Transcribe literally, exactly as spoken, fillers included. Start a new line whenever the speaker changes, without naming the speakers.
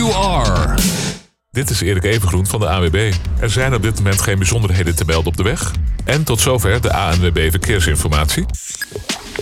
you are.
Dit is Erik Evengroen van de A N W B. Er zijn op dit moment geen bijzonderheden te melden op de weg. En tot zover de A N W B Verkeersinformatie.